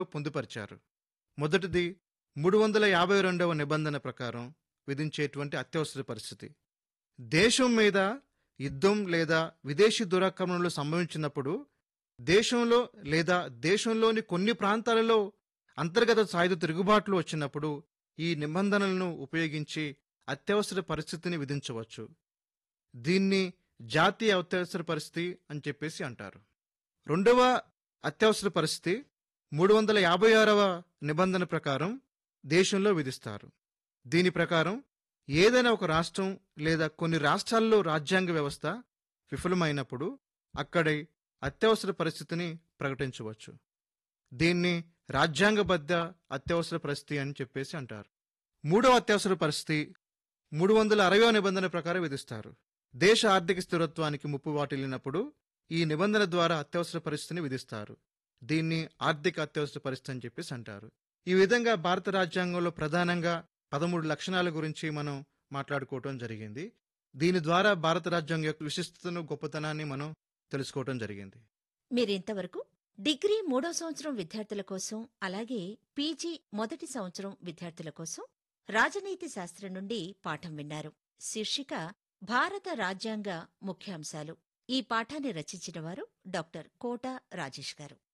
పొందుపరిచారు. మొదటిది 352వ నిబంధన ప్రకారం విధించేటువంటి అత్యవసర పరిస్థితి. దేశం మీద యుద్ధం లేదా విదేశీ దురాక్రమణలు సంభవించినప్పుడు దేశంలో లేదా దేశంలోని కొన్ని ప్రాంతాలలో అంతర్గత సాయుధ తిరుగుబాట్లు వచ్చినప్పుడు ఈ నిబంధనలను ఉపయోగించి అత్యవసర పరిస్థితిని విధించవచ్చు. దీన్ని జాతీయ అత్యవసర పరిస్థితి అని చెప్పేసి అంటారు. రెండవ అత్యవసర పరిస్థితి 356వ నిబంధన ప్రకారం దేశంలో విధిస్తారు. దీని ప్రకారం ఏదైనా ఒక రాష్ట్రం లేదా కొన్ని రాష్ట్రాల్లో రాజ్యాంగ వ్యవస్థ విఫలమైనప్పుడు అక్కడి అత్యవసర పరిస్థితిని ప్రకటించవచ్చు. దీన్ని రాజ్యాంగబద్ధ అత్యవసర పరిస్థితి అని చెప్పేసి అంటారు. మూడవ అత్యవసర పరిస్థితి 360వ నిబంధన ప్రకారం విధిస్తారు. దేశ ఆర్థిక స్థిరత్వానికి ముప్పు వాటిల్లినప్పుడు ఈ నిబంధన ద్వారా అత్యవసర పరిస్థితిని విధిస్తారు. దీన్ని ఆర్థిక అత్యవసర పరిస్థితి అని చెప్పేసి అంటారు. ఈ విధంగా భారత రాజ్యాంగంలో ప్రధానంగా 13 లక్షణాల గురించి మనం మాట్లాడుకోవటం జరిగింది. దీని ద్వారా భారత రాజ్యాంగం యొక్క విశిష్టతను, గొప్పతనాన్ని మనం తెలుసుకోవటం జరిగింది. మీరింతవరకు డిగ్రీ 3వ సంవత్సరం విద్యార్థుల కోసం, అలాగే పీజీ 1వ సంవత్సరం విద్యార్థుల కోసం రాజనీతి శాస్త్రం నుండి పాఠం విన్నారు. శీర్షిక భారత రాజ్యాంగ ముఖ్యాంశాలు. ఈ పాఠాన్ని రచించిన వారు డాక్టర్ కోట రాజేష్ గారు.